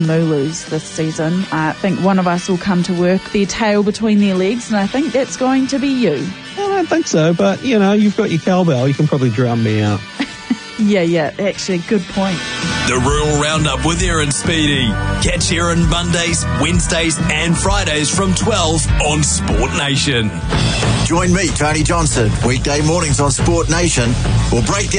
Moolus this season. I think one of us will come to work, their tail between their legs, and I think that's going to be you. I don't think so, but, you've got your cowbell. You can probably drown me out. Yeah, actually, good point. The Rural Roundup with Aaron Speedy. Catch Aaron Mondays, Wednesdays and Fridays from 12 on Sport Nation. Join me, Tony Johnson, weekday mornings on Sport Nation. We'll break down